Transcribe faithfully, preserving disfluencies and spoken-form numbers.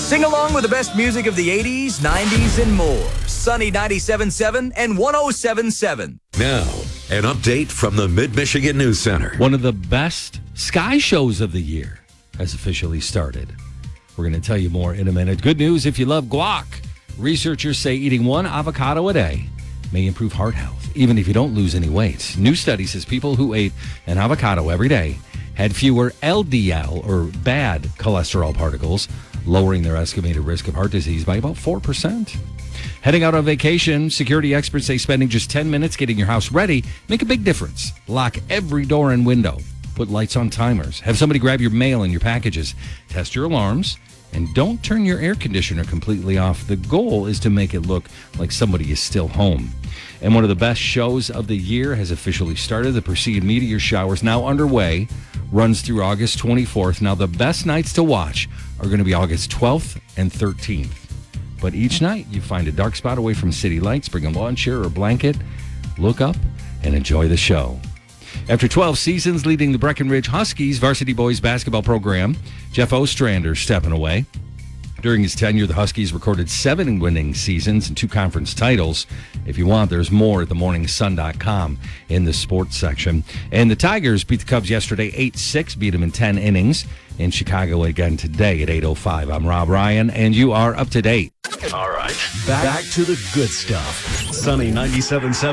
Sing along with the best music of the eighties, nineties, and more. Sunny ninety-seven point seven and one oh seven point seven. Now, an update from the Mid-Michigan News Center. One of the best sky shows of the year has officially started. We're going to tell you more in a minute. Good news if you love guac. Researchers say eating one avocado a day may improve heart health, even if you don't lose any weight. New study says people who ate an avocado every day had fewer L D L, or bad cholesterol particles, lowering their estimated risk of heart disease by about four percent. Heading out on vacation, security experts say spending just ten minutes getting your house ready make a big difference. Lock every door and window. Put lights on timers. Have somebody grab your mail and your packages. Test your alarms. And don't turn your air conditioner completely off. The goal is to make it look like somebody is still home. And one of the best shows of the year has officially started. The Perseid Meteor Shower is now underway. Runs through August twenty-fourth. Now, the best nights to watch are going to be August twelfth and thirteenth. But each night, you find a dark spot away from city lights, bring a lawn chair or a blanket, look up, and enjoy the show. After twelve seasons leading the Breckenridge Huskies varsity boys basketball program, Jeff Ostrander stepping away. During his tenure, the Huskies recorded seven winning seasons and two conference titles. If you want, there's more at the morning sun dot com in the sports section. And the Tigers beat the Cubs yesterday eight six, beat them in ten innings. In Chicago again today at eight oh five. I'm Rob Ryan, and you are up to date. All right. Back, Back to the good stuff. Sunny ninety-seven point seven.